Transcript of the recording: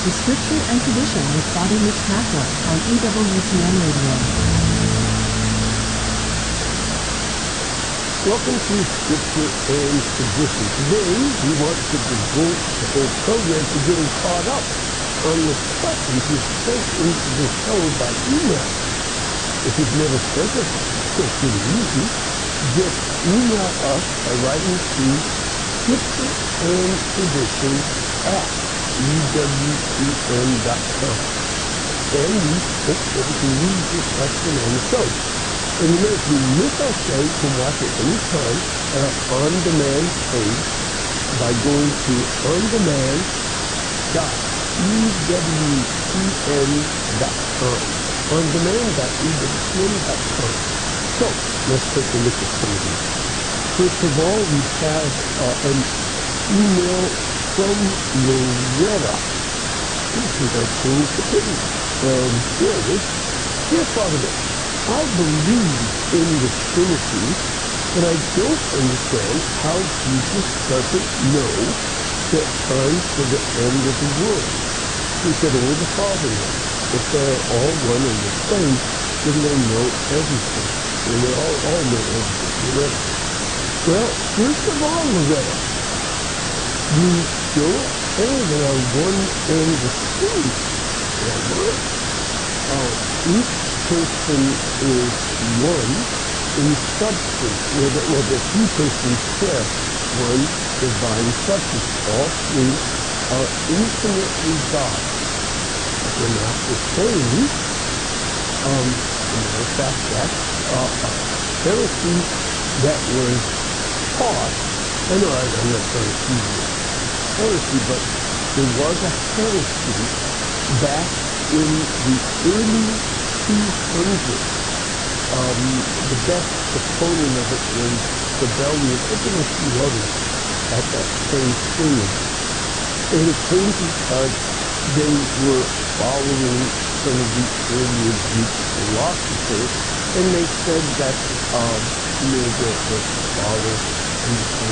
to Scripture and Tradition with Father Mitch Pacwa on EWTN Radio. Welcome to Scripture and Tradition. Today, we want to devote the whole program to getting caught up on the questions you sent into the show by email. If you've never sent us a question, it's really easy. Just email us by writing to Scripture and Tradition at EWTN.com. And we hope that we can use your question on the show. And you know, if you miss our show, you can watch it anytime at our on-demand page by going to ondemand.ewtn.com. ondemand.ewtn.com. So, let's take a look at some of these. First of all, we have an email from Loretta. I think I changed the page. Here it is. Dear Father Mitch, I believe in the Trinity, but I don't understand how Jesus doesn't know the time for the end of the world. He said, only the Father knows. If they're all one and the same, then they know everything. And they all know everything. Loretta. Well, first of all, Loretta, you don't say they are one and the same. They're not. Each person is one in substance. The three persons share one divine substance. All three are infinitely God. They're not the same. As a matter of fact, that's a heresy that was taught. I know I'm not trying to accuse you of heresy, but there was a heresy back in the early 200s. The best proponent of it was Sibelius, but there were a few others at that same period. And it came because they were following some of the earlier Greek philosophers, and they said that the Father and the Son